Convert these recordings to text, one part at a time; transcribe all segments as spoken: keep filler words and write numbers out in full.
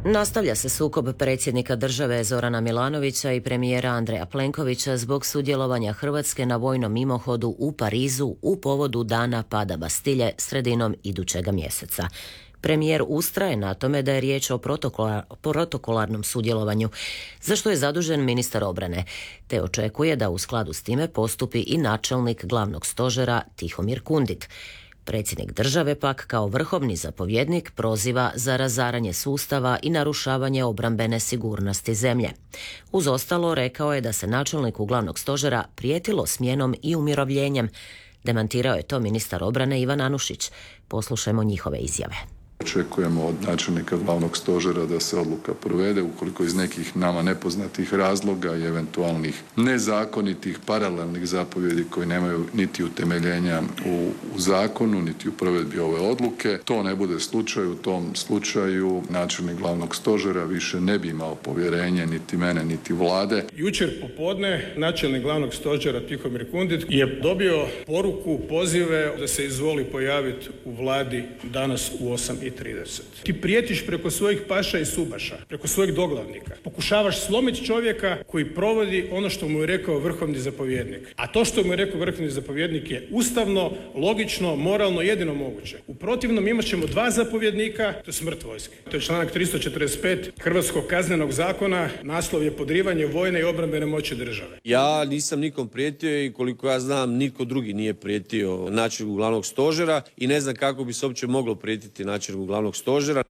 Nastavlja se sukob predsjednika države Zorana Milanovića i premijera Andreja Plenkovića zbog sudjelovanja Hrvatske na vojnom mimohodu u Parizu u povodu dana pada Bastilje sredinom idućega mjeseca. Premijer ustraje na tome da je riječ o protokolar, protokolarnom sudjelovanju, za što je zadužen ministar obrane, te očekuje da u skladu s time postupi i načelnik glavnog stožera Tihomir Kundit. Predsjednik države pak kao vrhovni zapovjednik proziva za razaranje sustava i narušavanje obrambene sigurnosti zemlje. Uz ostalo rekao je da se načelniku glavnog stožera prijetilo smjenom i umirovljenjem. Demantirao je to ministar obrane Ivan Anušić. Poslušajmo njihove izjave. Očekujemo od načelnika glavnog stožera da se odluka provede ukoliko iz nekih nama nepoznatih razloga i eventualnih nezakonitih paralelnih zapovjedi koji nemaju niti utemeljenja u, u zakonu, niti u provedbi ove odluke. To ne bude slučaj. U tom slučaju načelnik glavnog stožera više ne bi imao povjerenje niti mene, niti vlade. Jučer popodne načelnik glavnog stožera Tihomir Kundit je dobio poruku, pozive da se izvoli pojaviti u vladi danas u osam i trideset. Ti prijetiš preko svojih paša i subaša, preko svojih doglavnika. Pokušavaš slomiti čovjeka koji provodi ono što mu je rekao vrhovni zapovjednik. A to što mu je rekao vrhovni zapovjednik je ustavno, logično, moralno, jedino moguće. U protivnom imat ćemo dva zapovjednika, to je smrt vojske. To je članak tristo četrdeset pet Hrvatskog kaznenog zakona, naslov je podrivanje vojne i obrambene moći države. Ja nisam nikom prijetio i koliko ja znam niko drugi nije prijetio načelniku glavnog stožera i ne znam kako bi se uopće moglo prijetiti načelniku glavnog stožera.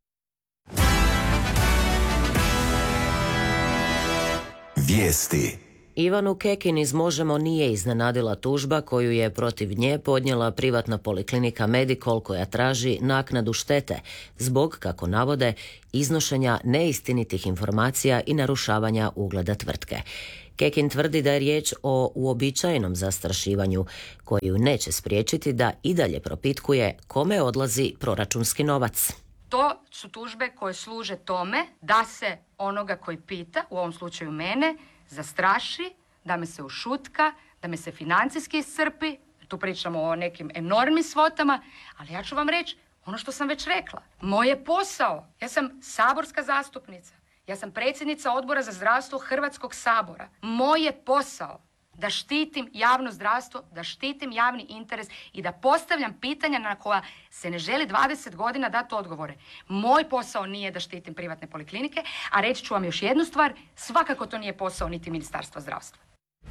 Vijesti. Ivanu Kekin iz Možemo nije iznenadila tužba koju je protiv nje podnijela privatna poliklinika Medikol koja traži naknadu štete zbog, kako navode, iznošenja neistinitih informacija i narušavanja ugleda tvrtke. Kekin tvrdi da je riječ o uobičajenom zastrašivanju koju neće spriječiti da i dalje propitkuje kome odlazi proračunski novac. To su tužbe koje služe tome da se onoga koji pita, u ovom slučaju mene, zastraši, da me se ušutka, da me se financijski iscrpi. Tu pričamo o nekim enormnim svotama, ali ja ću vam reći ono što sam već rekla. Moj je posao, ja sam saborska zastupnica. Ja sam predsjednica Odbora za zdravstvo Hrvatskog sabora. Moj je posao da štitim javno zdravstvo, da štitim javni interes i da postavljam pitanja na koja se ne želi dvadeset godina dati odgovore. Moj posao nije da štitim privatne poliklinike, a reći ću vam još jednu stvar, svakako to nije posao niti Ministarstva zdravstva.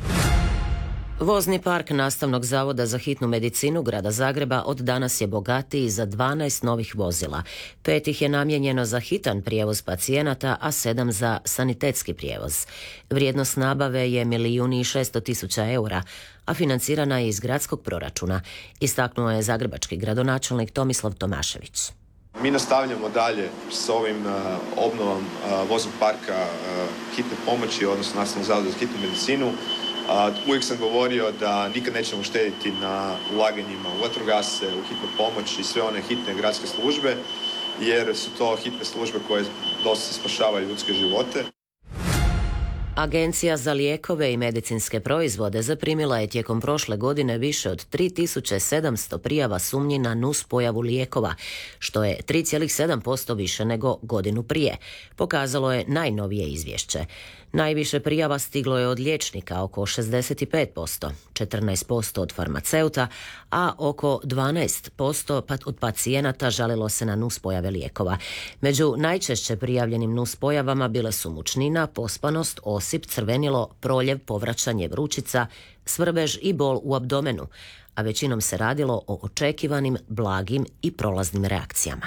Vozni park Nastavnog zavoda za hitnu medicinu grada Zagreba od danas je bogatiji za dvanaest novih vozila. Pet ih je namijenjeno za hitan prijevoz pacijenata, a sedam za sanitetski prijevoz. Vrijednost nabave je milijun i šesto tisuća eura, a financirana je iz gradskog proračuna, istaknuo je zagrebački gradonačelnik Tomislav Tomašević. Mi nastavljamo dalje s ovim uh, obnovom uh, voznog parka uh, hitne pomoći, odnosno Nastavnog zavoda za hitnu medicinu. Uh, uvijek sam govorio da nikad nećemo štediti na ulaganjima u vatrogasce, u hitnu pomoć i sve one hitne gradske službe, jer su to hitne službe koje dosta spašavaju ljudske živote. Agencija za lijekove i medicinske proizvode zaprimila je tijekom prošle godine više od tri tisuće sedamsto prijava sumnji na nuspojavu lijekova, što je tri zarez sedam posto više nego godinu prije, pokazalo je najnovije izvješće. Najviše prijava stiglo je od liječnika, oko šezdeset pet posto, četrnaest posto od farmaceuta, a oko dvanaest posto od pacijenata žalilo se na nuspojave lijekova. Među najčešće prijavljenim nuspojavama bile su mučnina, pospanost, osip, crvenilo, proljev, povraćanje vrućica, svrbež i bol u abdomenu, a većinom se radilo o očekivanim, blagim i prolaznim reakcijama.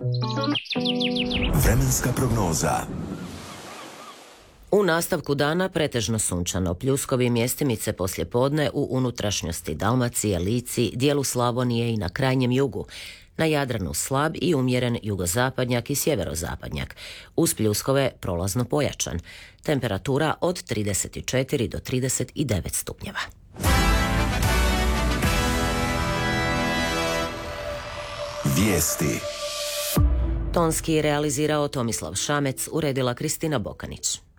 Vremenska prognoza. U nastavku dana pretežno sunčano, pljuskovi mjestimice poslijepodne u unutrašnjosti Dalmacije, Lici, dijelu Slavonije i na krajnjem jugu. Na Jadranu slab i umjeren jugozapadnjak i sjeverozapadnjak. Uz pljuskove prolazno pojačan. Temperatura od trideset četiri do trideset devet stupnjeva. Vijesti. Tonski realizirao Tomislav Šamec, uredila Kristina Bokanić.